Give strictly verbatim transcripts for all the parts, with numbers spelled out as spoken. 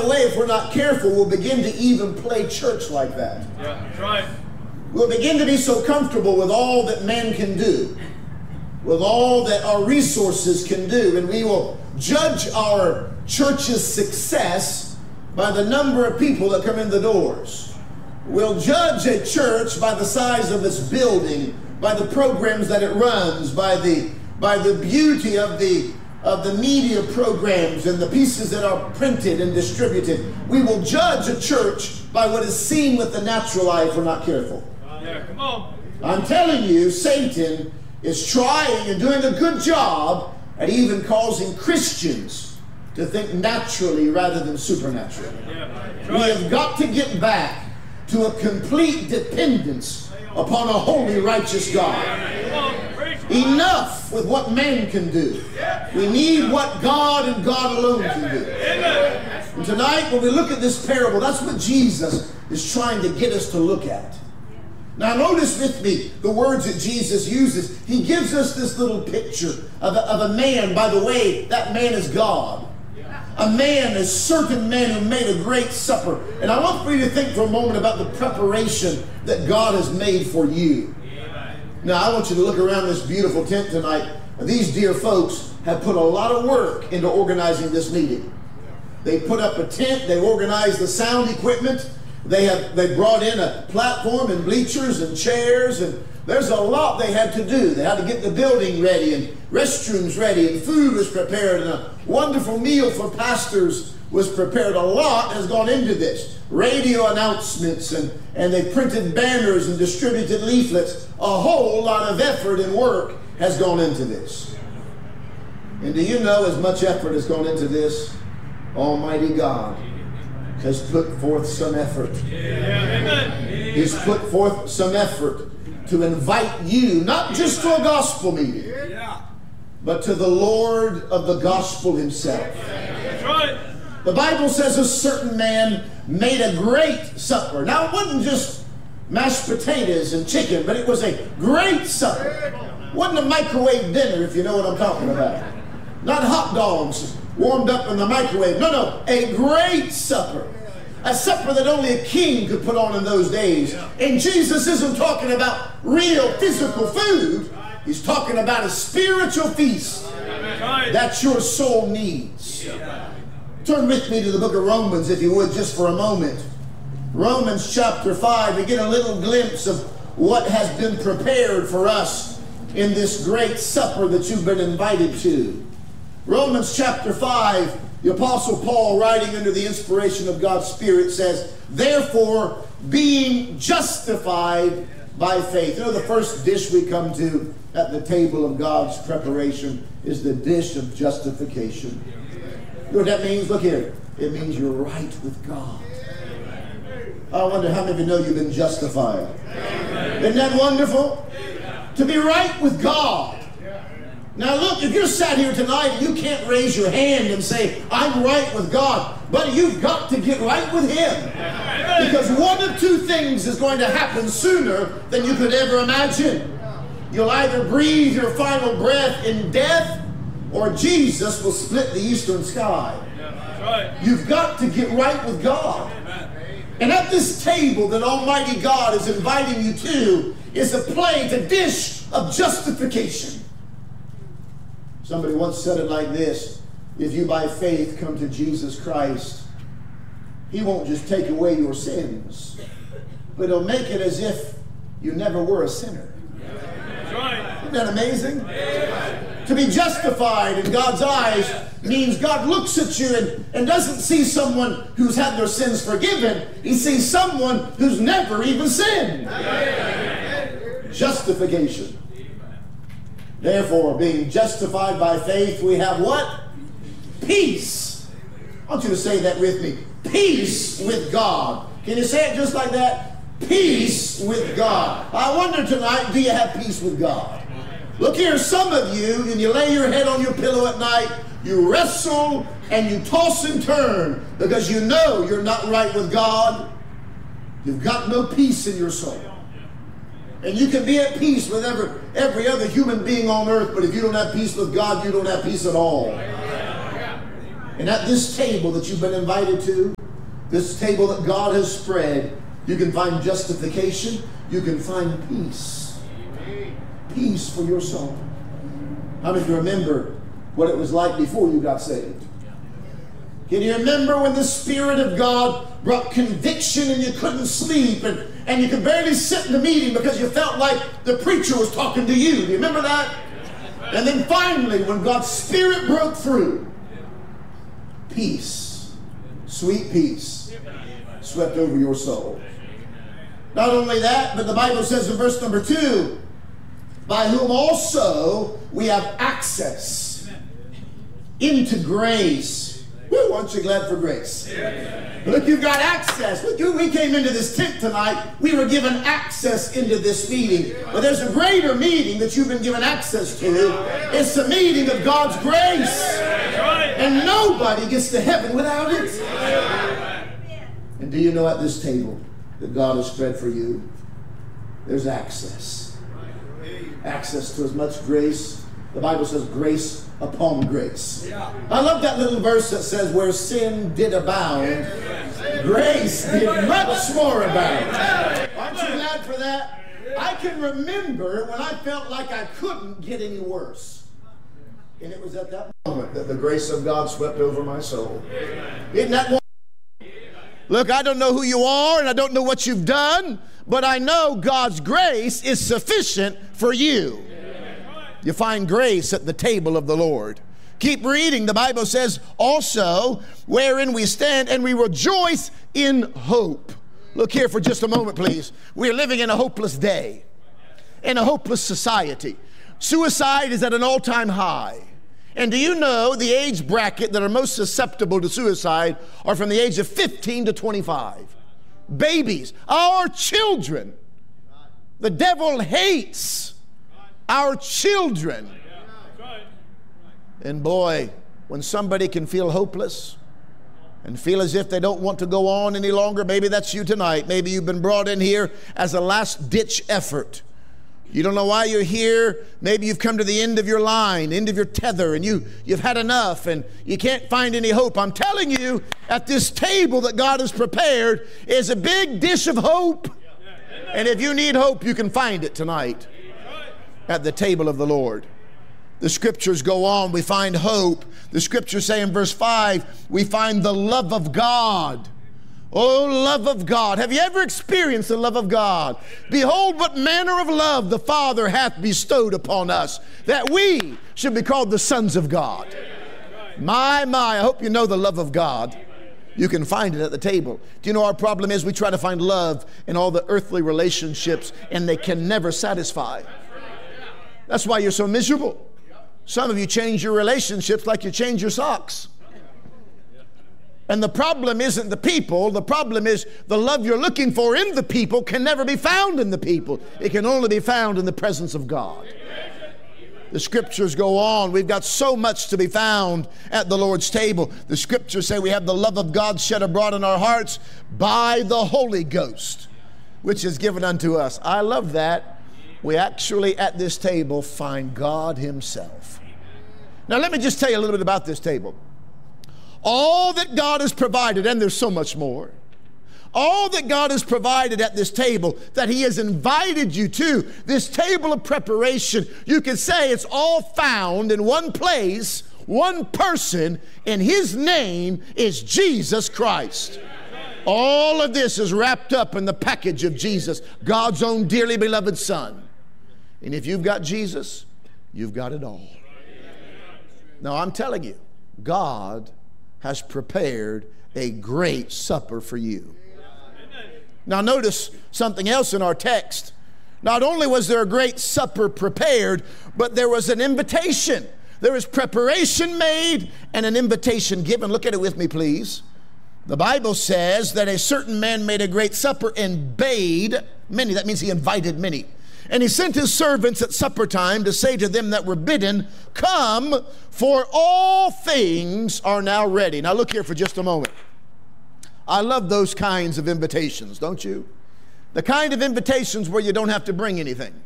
way, if we're not careful, we'll begin to even play church like that. Yeah, that's right. We'll begin to be so comfortable with all that man can do, with all that our resources can do, and we will judge our church's success by the number of people that come in the doors. We'll judge a church by the size of its building, by the programs that it runs, by the by the beauty of the of the media programs and the pieces that are printed and distributed. We will judge a church by what is seen with the natural eye if we're not careful. Yeah, come on. I'm telling you, Satan is trying and doing a good job at even causing Christians to think naturally rather than supernaturally. Yeah, We have got to get back to a complete dependence upon a holy, righteous God. Enough with what man can do. We need what God and God alone can do. And tonight, when we look at this parable, that's what Jesus is trying to get us to look at. Now notice with me the words that Jesus uses. He gives us this little picture of a, of a man. By the way, that man is God. A man, a certain man who made a great supper. And I want for you to think for a moment about the preparation that God has made for you. Now I want you to look around this beautiful tent tonight. These dear folks have put a lot of work into organizing this meeting. They put up a tent, they organized the sound equipment, they have they brought in a platform and bleachers and chairs, and there's a lot they had to do. They had to get the building ready and restrooms ready, and food was prepared, and a wonderful meal for pastors was prepared. A lot has gone into this. Radio announcements, and, and they printed banners and distributed leaflets. A whole lot of effort and work has gone into this. And do you know as much effort has gone into this? Almighty God has put forth some effort. He's put forth some effort to invite you, not just to a gospel meeting, but to the Lord of the gospel himself. That's right. The Bible says a certain man made a great supper. Now, it wasn't just mashed potatoes and chicken, but it was a great supper. It wasn't a microwave dinner, if you know what I'm talking about. Not hot dogs warmed up in the microwave. No, no, a great supper. A supper that only a king could put on in those days. And Jesus isn't talking about real physical food. He's talking about a spiritual feast that your soul needs. Turn with me to the book of Romans, if you would, just for a moment. Romans chapter five, we get a little glimpse of what has been prepared for us in this great supper that you've been invited to. Romans chapter five, the Apostle Paul, writing under the inspiration of God's Spirit, says, therefore, being justified by faith. You know, the first dish we come to at the table of God's preparation is the dish of justification. You know what that means? Look here. It means you're right with God. I wonder how many of you know you've been justified. Isn't that wonderful? To be right with God. Now look, if you're sat here tonight and you can't raise your hand and say, I'm right with God, buddy, you've got to get right with him. Because one of two things is going to happen sooner than you could ever imagine. You'll either breathe your final breath in death, or Jesus will split the eastern sky. You've got to get right with God. And at this table that Almighty God is inviting you to is a plate, a dish of justification. Somebody once said it like this: if you by faith come to Jesus Christ, he won't just take away your sins, but he'll make it as if you never were a sinner. Isn't that amazing? To be justified in God's eyes means God looks at you and, and doesn't see someone who's had their sins forgiven. He sees someone who's never even sinned. Justification. Therefore, being justified by faith, we have what? Peace. I want you to say that with me. Peace with God. Can you say it just like that? Peace with God. I wonder tonight, do you have peace with God? Look here, some of you, and you lay your head on your pillow at night, you wrestle and you toss and turn because you know you're not right with God. You've got no peace in your soul. And you can be at peace with every, every other human being on earth, but if you don't have peace with God, you don't have peace at all. And at this table that you've been invited to, this table that God has spread, you can find justification. You can find peace. Peace for your soul. How many of you remember what it was like before you got saved? Can you remember when the Spirit of God brought conviction and you couldn't sleep and, and you could barely sit in the meeting because you felt like the preacher was talking to you? Do you remember that? And then finally, when God's Spirit broke through, peace, sweet peace, swept over your soul. Not only that, but the Bible says in verse number two, by whom also we have access into grace. Woo, aren't you glad for grace? Look, you've got access. Look, you, we came into this tent tonight. We were given access into this meeting. But there's a greater meeting that you've been given access to. It's the meeting of God's grace. And nobody gets to heaven without it. And do you know at this table that God has spread for you, there's access. Access to as much grace. The Bible says grace upon grace. I love that little verse that says where sin did abound, grace did much more abound. Aren't you glad for that? I can remember when I felt like I couldn't get any worse. And it was at that moment that the grace of God swept over my soul. Isn't that one? Look, I don't know who you are and I don't know what you've done, but I know God's grace is sufficient for you. You find grace at the table of the Lord. Keep reading. The Bible says also, wherein we stand and we rejoice in hope. Look here for just a moment, please. We're living in a hopeless day, in a hopeless society. Suicide is at an all-time high. And do you know the age bracket that are most susceptible to suicide are from the age of fifteen to twenty-five? Babies, our children. The devil hates our children. And boy, when somebody can feel hopeless and feel as if they don't want to go on any longer, maybe that's you tonight. Maybe you've been brought in here as a last-ditch effort. You don't know why you're here. Maybe you've come to the end of your line, end of your tether, and you, you've had enough and you can't find any hope. I'm telling you, at this table that God has prepared is a big dish of hope. And if you need hope, you can find it tonight at the table of the Lord. The scriptures go on. We find hope. The scriptures say in verse five, we find the love of God. Oh, love of God. Have you ever experienced the love of God? Behold, what manner of love the Father hath bestowed upon us, that we should be called the sons of God. My, my, I hope you know the love of God. You can find it at the table. Do you know our problem is we try to find love in all the earthly relationships, and they can never satisfy. That's why you're so miserable. Some of you change your relationships like you change your socks. And the problem isn't the people. The problem is the love you're looking for in the people can never be found in the people. It can only be found in the presence of God. The scriptures go on. We've got so much to be found at the Lord's table. The scriptures say we have the love of God shed abroad in our hearts by the Holy Ghost, which is given unto us. I love that. We actually at this table find God himself. Now let me just tell you a little bit about this table. All that God has provided, and there's so much more, all that God has provided at this table that he has invited you to, this table of preparation, you could say it's all found in one place, one person, and his name is Jesus Christ. All of this is wrapped up in the package of Jesus, God's own dearly beloved Son. And if you've got Jesus, you've got it all. Now I'm telling you, God has prepared a great supper for you. Now notice something else in our text. Not only was there a great supper prepared, but there was an invitation. There was preparation made and an invitation given. Look at it with me, please. The Bible says that a certain man made a great supper and bade many. That means he invited many. And he sent his servants at supper time to say to them that were bidden, come, for all things are now ready. Now look here for just a moment. I love those kinds of invitations, don't you? The kind of invitations where you don't have to bring anything.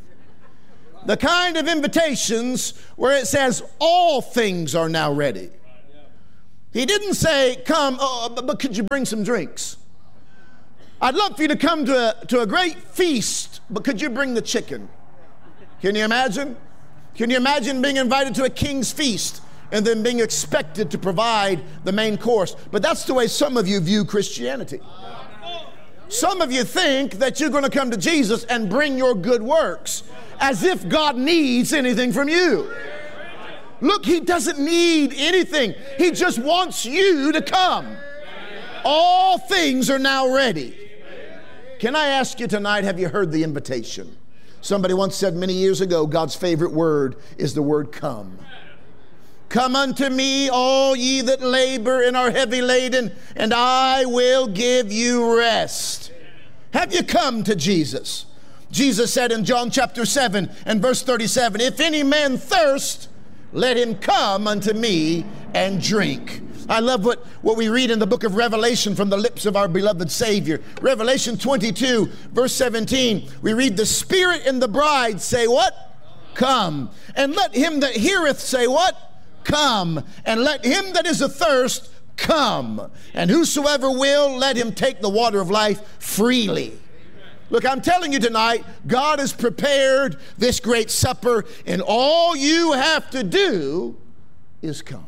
The kind of invitations where it says all things are now ready. He didn't say, come, oh, but, but could you bring some drinks? I'd love for you to come to a, to a great feast, but could you bring the chicken? Can you imagine? Can you imagine being invited to a king's feast and then being expected to provide the main course? But that's the way some of you view Christianity. Some of you think that you're going to come to Jesus and bring your good works as if God needs anything from you. Look, he doesn't need anything. He just wants you to come. All things are now ready. Can I ask you tonight, have you heard the invitation? Somebody once said many years ago, God's favorite word is the word come. Come unto me, all ye that labor and are heavy laden, and I will give you rest. Have you come to Jesus? Jesus said in John chapter seven and verse thirty-seven, if any man thirst, let him come unto me and drink. I love what, what we read in the book of Revelation from the lips of our beloved Savior. Revelation twenty-two, verse seventeen, we read, the Spirit and the bride say what? Come. And let him that heareth say what? Come. And let him that is athirst come. And whosoever will, let him take the water of life freely. Look, I'm telling you tonight, God has prepared this great supper, and all you have to do is come.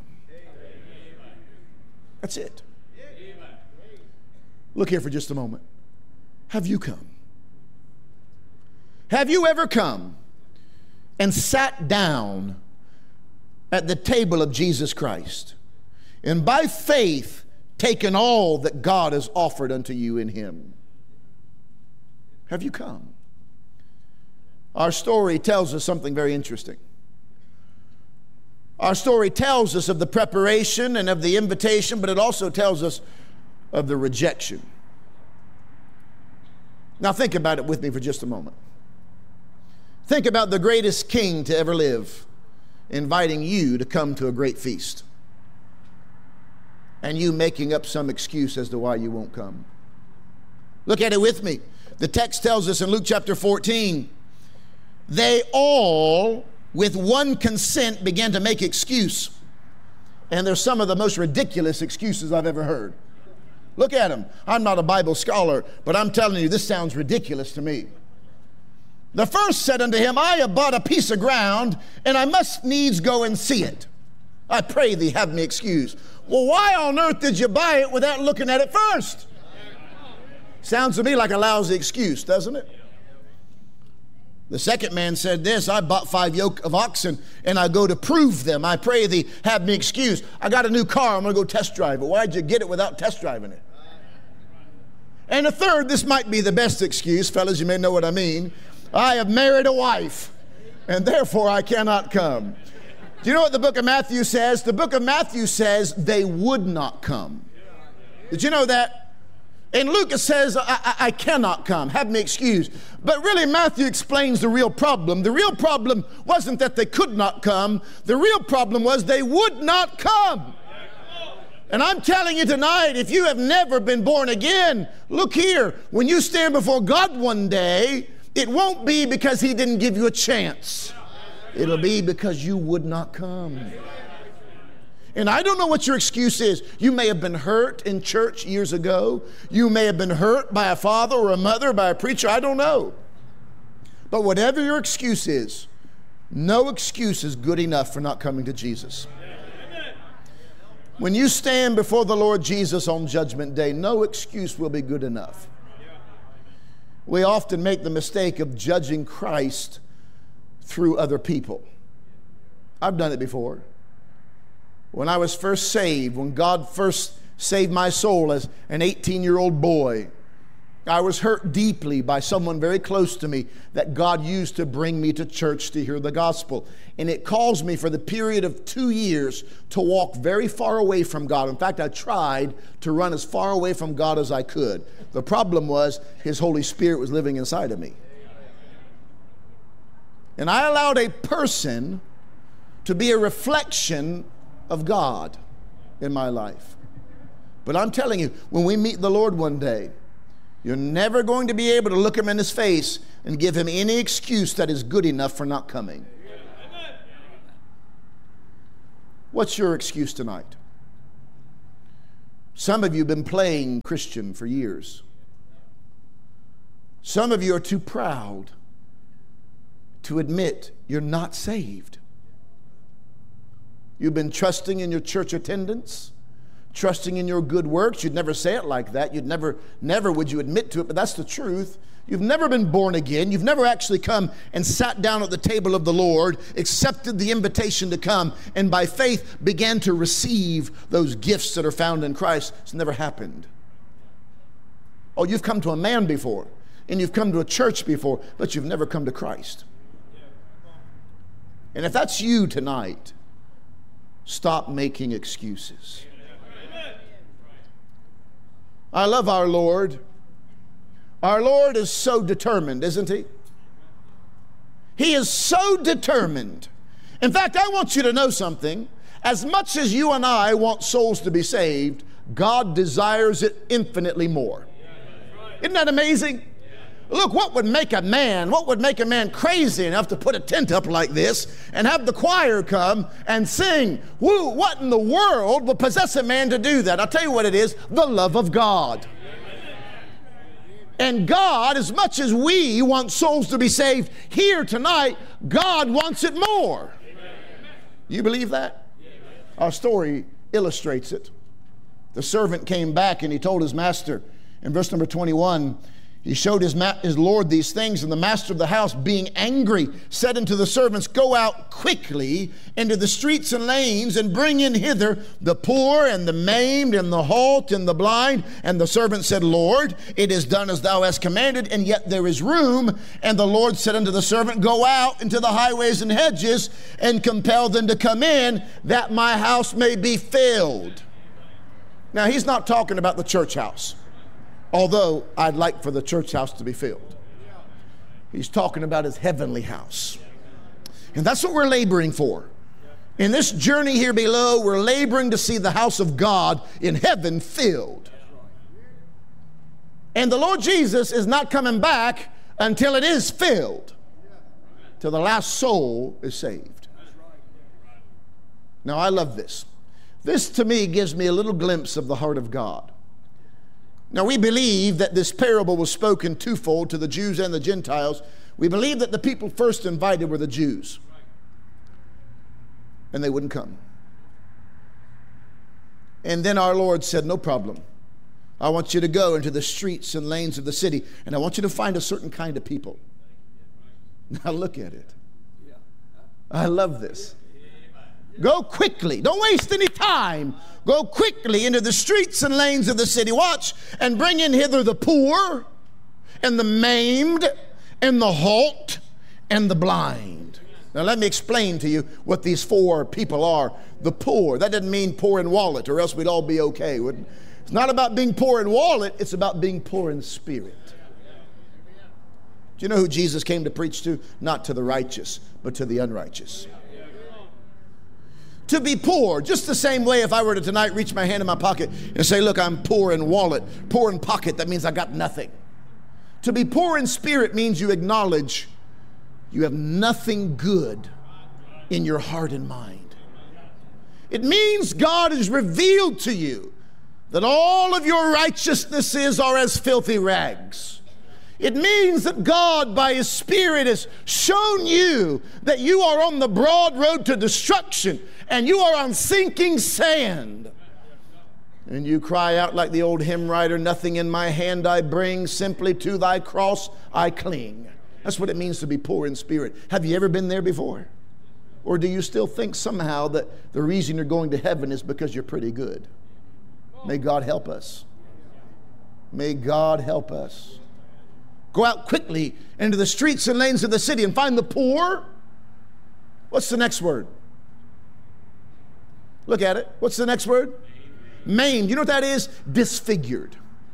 That's it. Look here for just a moment. Have you come? Have you ever come and sat down at the table of Jesus Christ and by faith taken all that God has offered unto you in him? Have you come? Our story tells us something very interesting. Our story tells us of the preparation and of the invitation, but it also tells us of the rejection. Now think about it with me for just a moment. Think about the greatest king to ever live inviting you to come to a great feast, and you making up some excuse as to why you won't come. Look at it with me. The text tells us in Luke chapter fourteen, they all with one consent began to make excuse. And they're some of the most ridiculous excuses I've ever heard. Look at them. I'm not a Bible scholar, but I'm telling you, this sounds ridiculous to me. The first said unto him, I have bought a piece of ground, and I must needs go and see it. I pray thee, have me excused. Well, why on earth did you buy it without looking at it first? Sounds to me like a lousy excuse, doesn't it? The second man said this, I bought five yoke of oxen and I go to prove them. I pray thee, have me excused. I got a new car, I'm going to go test drive it. Why'd you get it without test driving it? And a third, this might be the best excuse, fellas, you may know what I mean. I have married a wife and therefore I cannot come. Do you know what the book of Matthew says? The book of Matthew says they would not come. Did you know that? In Luke it says, I, I, I cannot come, have me excused. But really Matthew explains the real problem. The real problem wasn't that they could not come. The real problem was they would not come. And I'm telling you tonight, if you have never been born again, look here, when you stand before God one day, it won't be because he didn't give you a chance. It'll be because you would not come. And I don't know what your excuse is. You may have been hurt in church years ago. You may have been hurt by a father or a mother, by a preacher. I don't know. But whatever your excuse is, no excuse is good enough for not coming to Jesus. When you stand before the Lord Jesus on Judgment Day, no excuse will be good enough. We often make the mistake of judging Christ through other people. I've done it before. When I was first saved, when God first saved my soul as an eighteen-year-old boy, I was hurt deeply by someone very close to me that God used to bring me to church to hear the gospel. And it caused me for the period of two years to walk very far away from God. In fact, I tried to run as far away from God as I could. The problem was His Holy Spirit was living inside of me. And I allowed a person to be a reflection of God in my life. But I'm telling you, when we meet the Lord one day, you're never going to be able to look Him in His face and give Him any excuse that is good enough for not coming. What's your excuse tonight? Some of you have been playing Christian for years. Some of you are too proud to admit you're not saved. You've been trusting in your church attendance, trusting in your good works. You'd never say it like that. You'd never, never would you admit to it, but that's the truth. You've never been born again. You've never actually come and sat down at the table of the Lord, accepted the invitation to come, and by faith began to receive those gifts that are found in Christ. It's never happened. Oh, you've come to a man before, and you've come to a church before, but you've never come to Christ. And if that's you tonight, stop making excuses. I love our Lord. Our Lord is so determined, isn't He? He is so determined. In fact, I want you to know something. As much as you and I want souls to be saved, God desires it infinitely more. Isn't that amazing? Look, what would make a man, what would make a man crazy enough to put a tent up like this and have the choir come and sing? Woo, what in the world would possess a man to do that? I'll tell you what it is, the love of God. And God, as much as we want souls to be saved here tonight, God wants it more. You believe that? Our story illustrates it. The servant came back and he told his master in verse number twenty-one, he showed his, ma- his Lord these things, and the master of the house, being angry, said unto the servants, go out quickly into the streets and lanes, and bring in hither the poor, and the maimed, and the halt, and the blind. And the servant said, Lord, it is done as thou hast commanded, and yet there is room. And the Lord said unto the servant, go out into the highways and hedges, and compel them to come in, that my house may be filled. Now, he's not talking about the church house, although I'd like for the church house to be filled. He's talking about his heavenly house. And that's what we're laboring for. In this journey here below, we're laboring to see the house of God in heaven filled. And the Lord Jesus is not coming back until it is filled, till the last soul is saved. Now, I love this. This, to me, gives me a little glimpse of the heart of God. Now, we believe that this parable was spoken twofold to the Jews and the Gentiles. We believe that the people first invited were the Jews, and they wouldn't come. And then our Lord said, no problem. I want you to go into the streets and lanes of the city, and I want you to find a certain kind of people. Now, look at it. I love this. Go quickly. Don't waste any time. Go quickly into the streets and lanes of the city. Watch. And bring in hither the poor and the maimed and the halt and the blind. Now let me explain to you what these four people are. The poor. That doesn't mean poor in wallet, or else we'd all be okay, wouldn't it? It's not about being poor in wallet. It's about being poor in spirit. Do you know who Jesus came to preach to? Not to the righteous, but to the unrighteous. To be poor, just the same way if I were to tonight reach my hand in my pocket and say, look, I'm poor in wallet, poor in pocket, that means I got nothing. To be poor in spirit means you acknowledge you have nothing good in your heart and mind. It means God has revealed to you that all of your righteousnesses are as filthy rags. It means that God, by His Spirit, has shown you that you are on the broad road to destruction and you are on sinking sand. And you cry out like the old hymn writer, nothing in my hand I bring, simply to thy cross I cling. That's what it means to be poor in spirit. Have you ever been there before? Or do you still think somehow that the reason you're going to heaven is because you're pretty good? May God help us. May God help us. Go out quickly into the streets and lanes of the city and find the poor. What's the next word? Look at it. What's the next word? Maimed. You know what that is? Disfigured.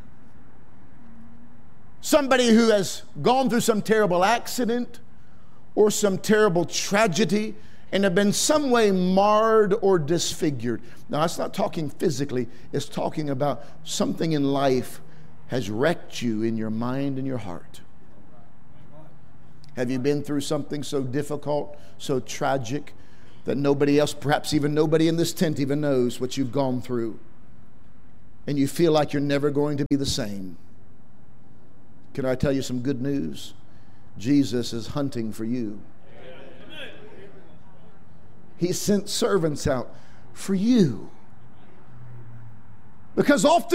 Somebody who has gone through some terrible accident or some terrible tragedy and have been some way marred or disfigured. Now, it's not talking physically. It's talking about something in life has wrecked you in your mind and your heart. Have you been through something so difficult, so tragic, that nobody else, perhaps even nobody in this tent even knows what you've gone through? and you feel like you're never going to be the same, can I tell you some good news? Jesus is hunting for you. He sent servants out for you. Because often